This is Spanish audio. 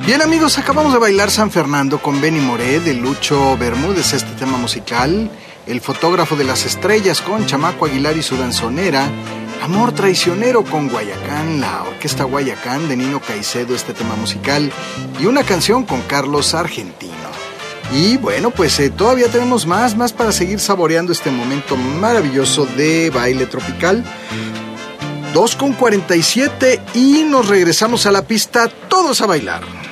Bien amigos, acabamos de bailar San Fernando con Benny Moré de Lucho Bermúdez, este tema musical. El fotógrafo de las estrellas con Chamaco Aguilar y su danzonera. Amor traicionero con Guayacán, la orquesta Guayacán de Nino Caicedo, este tema musical. Y una canción con Carlos Argentino. Y bueno, pues todavía tenemos más para seguir saboreando este momento maravilloso de baile tropical. 2:47 y nos regresamos a la pista, todos a bailar.